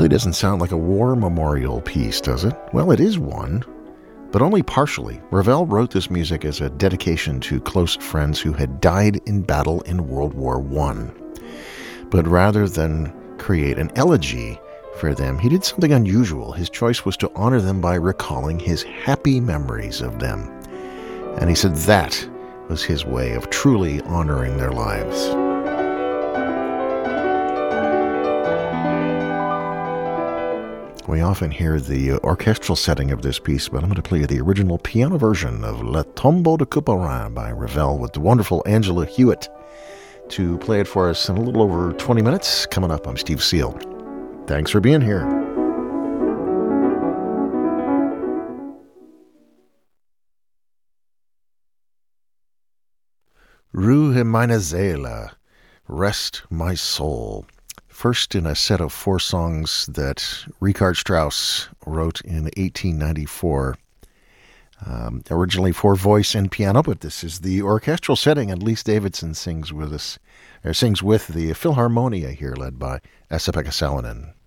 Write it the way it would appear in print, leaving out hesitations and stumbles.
Really doesn't sound like a war memorial piece, does it? Well, it is one, but only partially. Ravel wrote this music as a dedication to close friends who had died in battle in World War I. But rather than create an elegy for them, he did something unusual. His choice was to honor them by recalling his happy memories of them. And he said that was his way of truly honoring their lives. We often hear the orchestral setting of this piece, but I'm going to play the original piano version of Le Tombeau de Couperin by Ravel with the wonderful Angela Hewitt to play it for us in a little over 20 minutes. Coming up, I'm Steve Seal. Thanks for being here. Ruhe meine Seele, Rest My Soul. First in a set of 4 songs that Richard Strauss wrote in 1894. Originally for voice and piano, but this is the orchestral setting, and Lise Davidson sings with the Philharmonia here, led by Esa-Pekka Salonen.